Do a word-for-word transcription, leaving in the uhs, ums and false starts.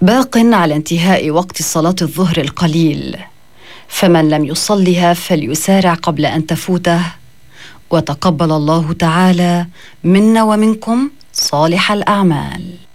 باق على انتهاء وقت صلاة الظهر القليل، فمن لم يصلها فليسارع قبل أن تفوته، وتقبل الله تعالى منا ومنكم صالح الأعمال.